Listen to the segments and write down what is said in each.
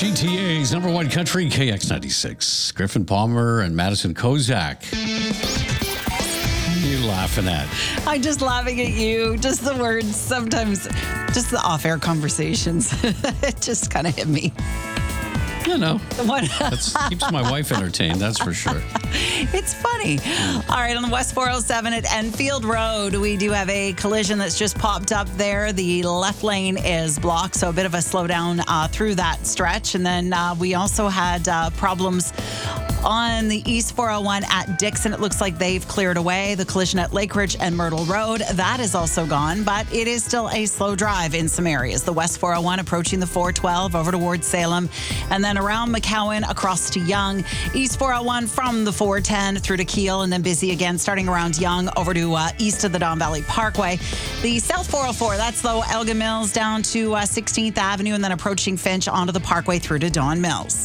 GTA's number one country, KX96. Griffin Palmer and Madison Kozak. What are you laughing at? I'm just laughing at you. Just the words, sometimes, just the off-air conversations. It just kind of hit me. You know, What? that keeps my wife entertained, that's for sure. It's funny. All right, on the West 407 at Enfield Road, we do have a collision that's just popped up there. The left lane is blocked, so a bit of a slowdown through that stretch. And then we also had problems on the East 401 at Dixon. It looks like they've cleared away. The collision at Lake Ridge and Myrtle Road, that is also gone, but it is still a slow drive in some areas. The West 401 approaching the 412 over towards Salem, and then around McCowan across to Yonge. East 401 from the 410 through to Kiel, and then busy again starting around Yonge over to east of the Don Valley Parkway. The South 404, that's though Elgin Mills down to 16th Avenue, and then approaching Finch onto the Parkway through to Don Mills.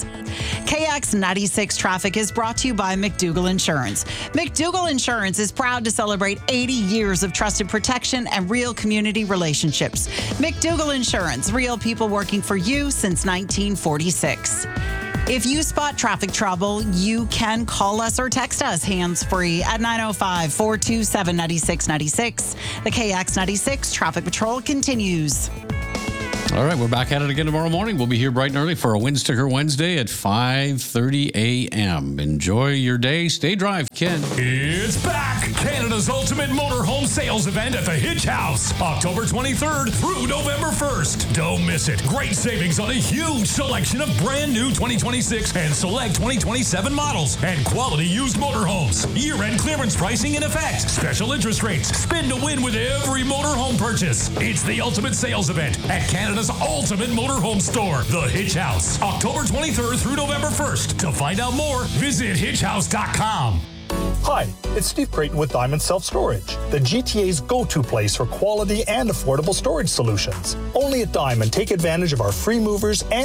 KX96 traffic is brought to you by McDougall Insurance. McDougall Insurance is proud to celebrate 80 years of trusted protection and real community relationships. McDougall Insurance, real people working for you since 1946. If you spot traffic trouble, you can call us or text us hands-free at 905-427-9696. The KX96 Traffic Patrol continues. All right, we're back at it again tomorrow morning. We'll be here bright and early for a Wind Sticker Wednesday at 5:30 a.m. Enjoy your day. Stay drive, Ken. It's back! Canada's ultimate motorhome sales event at the Hitch House, October 23rd through November 1st. Don't miss it. Great savings on a huge selection of brand new 2026 and select 2027 models and quality used motorhomes. Year-end clearance pricing in effect. Special interest rates. Spin to win with every motorhome purchase. It's the ultimate sales event at Canada's ultimate motorhome store, the Hitch House, October 23rd through November 1st. To find out more, visit hitchhouse.com. Hi, it's Steve Creighton with Diamond Self Storage, the GTA's go-to place for quality and affordable storage solutions. Only at Diamond, take advantage of our free movers and